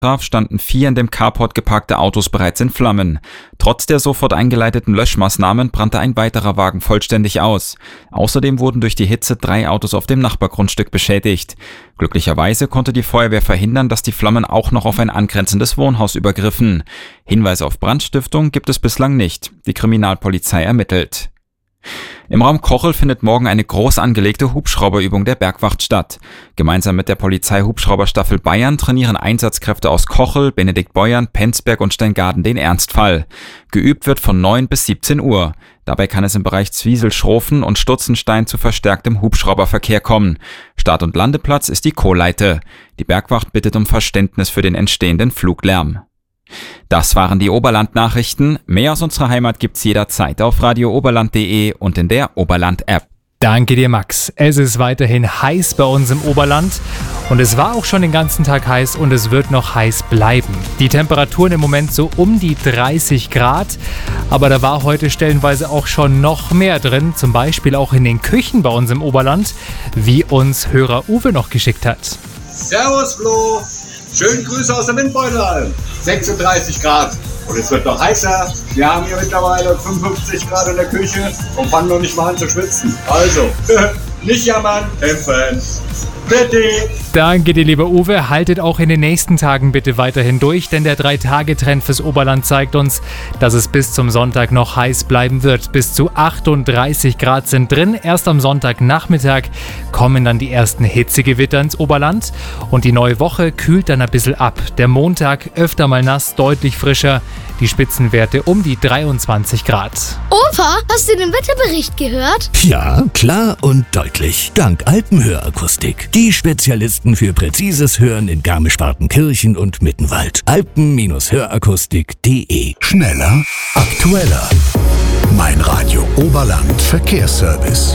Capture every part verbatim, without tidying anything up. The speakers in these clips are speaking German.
standen vier in dem Carport geparkte Autos bereits in Flammen. Trotz der sofort eingeleiteten Löschmaßnahmen brannte ein weiterer Wagen vollständig aus. Außerdem wurden durch die Hitze drei Autos auf dem Nachbargrundstück beschädigt. Glücklicherweise konnte die Feuerwehr verhindern, dass die Flammen auch noch auf ein angrenzendes Wohnhaus übergriffen. Hinweise auf Brandstiftung gibt es bislang nicht. Die Kriminalpolizei ermittelt. Im Raum Kochel findet morgen eine groß angelegte Hubschrauberübung der Bergwacht statt. Gemeinsam mit der Polizei-Hubschrauberstaffel Bayern trainieren Einsatzkräfte aus Kochel, Benediktbeuern, Penzberg und Steingaden den Ernstfall. Geübt wird von neun bis siebzehn Uhr. Dabei kann es im Bereich Zwiesel-Schrofen und Stutzenstein zu verstärktem Hubschrauberverkehr kommen. Start- und Landeplatz ist die Kohleite. Die Bergwacht bittet um Verständnis für den entstehenden Fluglärm. Das waren die Oberland-Nachrichten. Mehr aus unserer Heimat gibt's jederzeit auf radio oberland punkt de und in der Oberland-App. Danke dir, Max. Es ist weiterhin heiß bei uns im Oberland und es war auch schon den ganzen Tag heiß und es wird noch heiß bleiben. Die Temperaturen im Moment so um die dreißig Grad, aber da war heute stellenweise auch schon noch mehr drin, zum Beispiel auch in den Küchen bei uns im Oberland, wie uns Hörer Uwe noch geschickt hat. Servus Flo, schönen Grüße aus der Windbeutelalm. sechsunddreißig Grad und es wird noch heißer. Wir haben hier mittlerweile fünfundfünfzig Grad in der Küche und fangen noch nicht mal an zu schwitzen. Also, nicht jammern, kämpfen. Bitte. Danke dir, lieber Uwe. Haltet auch in den nächsten Tagen bitte weiterhin durch, denn der drei Tage Trend fürs Oberland zeigt uns, dass es bis zum Sonntag noch heiß bleiben wird. Bis zu achtunddreißig Grad sind drin. Erst am Sonntagnachmittag kommen dann die ersten Hitzegewitter ins Oberland und die neue Woche kühlt dann ein bisschen ab. Der Montag öfter mal nass, deutlich frischer. Die Spitzenwerte um die dreiundzwanzig Grad. Opa, hast du den Wetterbericht gehört? Ja, klar und deutlich. Dank Alpenhörakustik. Die Spezialisten für präzises Hören in Garmisch-Partenkirchen und Mittenwald. alpen Hörakustik punkt de. Schneller, aktueller. Mein Radio Oberland Verkehrsservice.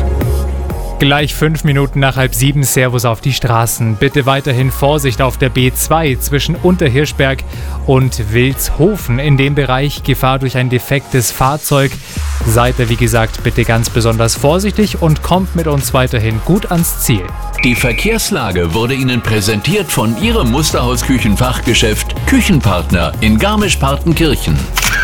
Gleich fünf Minuten nach halb sieben, Servus auf die Straßen. Bitte weiterhin Vorsicht auf der B zwei zwischen Unterhirschberg und Wilshofen. In dem Bereich Gefahr durch ein defektes Fahrzeug. Seid ihr, wie gesagt, bitte ganz besonders vorsichtig und kommt mit uns weiterhin gut ans Ziel. Die Verkehrslage wurde Ihnen präsentiert von Ihrem Musterhaus-Küchenfachgeschäft Küchenpartner in Garmisch-Partenkirchen.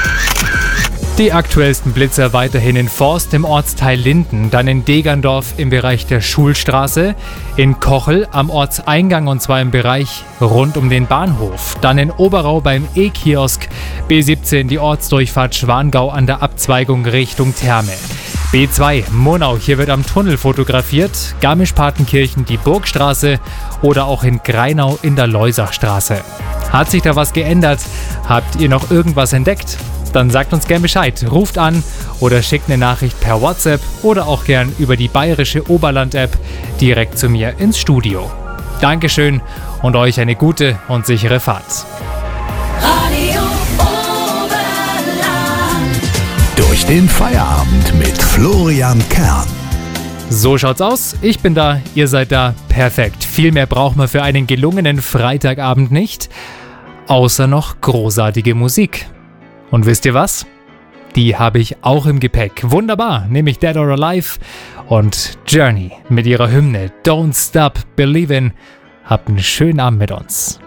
Die aktuellsten Blitzer weiterhin in Forst im Ortsteil Linden, dann in Degerndorf im Bereich der Schulstraße, in Kochel am Ortseingang und zwar im Bereich rund um den Bahnhof, dann in Oberau beim E-Kiosk, B siebzehn die Ortsdurchfahrt Schwangau an der Abzweigung Richtung Therme. B zwei Murnau, hier wird am Tunnel fotografiert, Garmisch-Partenkirchen die Burgstraße oder auch in Greinau in der Leusachstraße. Hat sich da was geändert? Habt ihr noch irgendwas entdeckt? Dann sagt uns gern Bescheid, ruft an oder schickt eine Nachricht per WhatsApp oder auch gern über die bayerische Oberland-App direkt zu mir ins Studio. Dankeschön und euch eine gute und sichere Fahrt. Radio Oberland. Durch den Feierabend mit Florian Kern. So schaut's aus, ich bin da, ihr seid da, perfekt. Viel mehr braucht man für einen gelungenen Freitagabend nicht, außer noch großartige Musik. Und wisst ihr was? Die habe ich auch im Gepäck. Wunderbar, nämlich Dead or Alive und Journey mit ihrer Hymne Don't Stop Believin'. Habt einen schönen Abend mit uns.